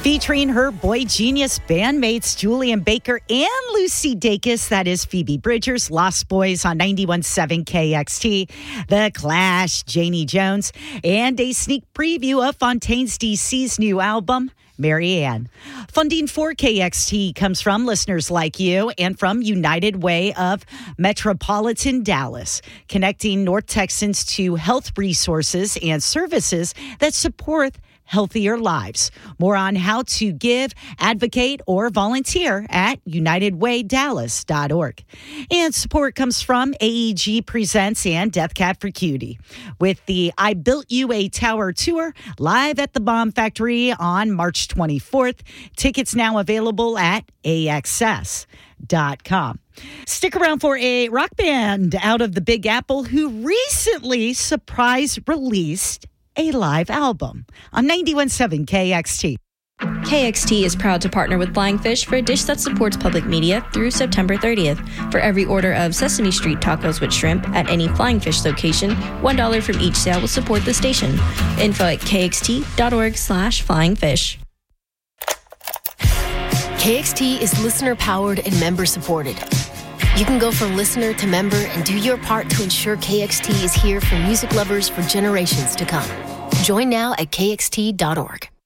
featuring her Boy Genius bandmates Julian Baker and Lucy Dacus. That is Phoebe Bridgers, Lost Boys on 91.7 KXT, The Clash, Janie Jones, and a sneak preview of Fontaines DC's new album, Marianne. Funding for KXT comes from listeners like you and from United Way of Metropolitan Dallas, connecting North Texans to health resources and services that support healthier lives. More on how to give, advocate, or volunteer at unitedwaydallas.org. And support comes from AEG Presents and Death Cab for Cutie, with the I Built You a Tower tour live at the Bomb Factory on March 24th. Tickets now available at AXS.com. Stick around for a rock band out of the Big Apple who recently surprise released a live album on 91.7 KXT. KXT is proud to partner with Flying Fish for a dish that supports public media through September 30th. For every order of Sesame Street tacos with shrimp at any Flying Fish location, $1 from each sale will support the station. Info at kxt.org/flyingfish. KXT is listener-powered and member-supported. You can go from listener to member and do your part to ensure KXT is here for music lovers for generations to come. Join now at kxt.org.